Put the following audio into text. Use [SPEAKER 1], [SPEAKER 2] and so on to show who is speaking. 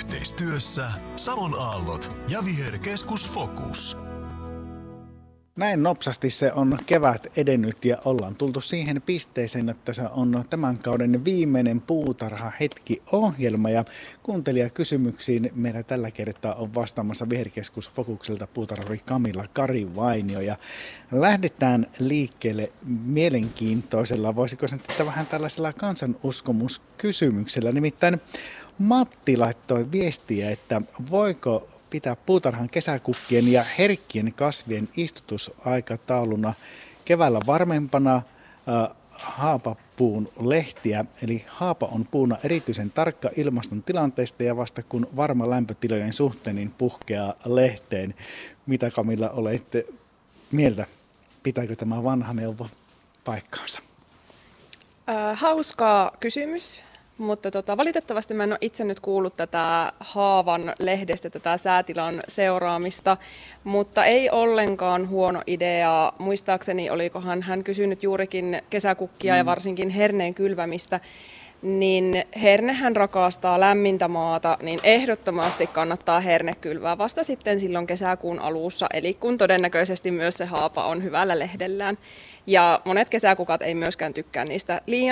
[SPEAKER 1] Yhteistyössä Savon Aallot ja Viherkeskus Fokus.
[SPEAKER 2] Näin nopsasti se on kevät edennyt ja ollaan tultu siihen pisteeseen, että se on tämän kauden viimeinen puutarha-hetki-ohjelma. Ja kuuntelijakysymyksiin meillä tällä kertaa on vastaamassa Viherkeskus Fokukselta puutarhuri Camilla Karivainio. Ja lähdetään liikkeelle mielenkiintoisella, voisiko sanoa, että vähän tällaisella kansanuskomuskysymyksellä. Nimittäin Matti laittoi viestiä, että voiko pitää puutarhan kesäkukkien ja herkkien kasvien istutusaikatauluna keväällä varmempana haapapuun lehtiä. Eli haapa on puuna erityisen tarkka ilmaston tilanteesta ja vasta kun varma lämpötilojen suhteen niin puhkeaa lehteen. Mitä Camilla olette mieltä? Pitääkö tämä vanha neuvo paikkaansa?
[SPEAKER 3] Hauskaa kysymys. Mutta valitettavasti mä en ole itse nyt kuullut tätä haavan lehdestä, tätä säätilan seuraamista, mutta ei ollenkaan huono idea. Muistaakseni olikohan hän kysynyt juurikin kesäkukkia ja varsinkin herneen kylvämistä, niin hernehän rakastaa lämmintä maata, niin ehdottomasti kannattaa herne kylvää vasta sitten silloin kesäkuun alussa, eli kun todennäköisesti myös se haapa on hyvällä lehdellään. Ja monet kesäkukat ei myöskään tykkää niistä liian